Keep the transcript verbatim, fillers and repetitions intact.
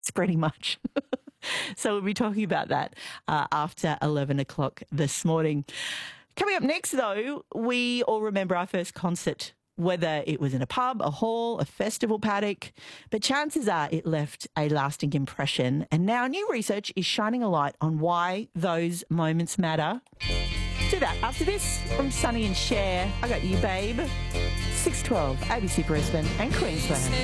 It's pretty much. So we'll be talking about that uh, after eleven o'clock this morning. Coming up next, though, we all remember our first concert, whether it was in a pub, a hall, a festival paddock, but chances are it left a lasting impression. And now new research is shining a light on why those moments matter. Do that after this from Sonny and Cher. I Got You, Babe. six twelve, A B C Brisbane and Queensland.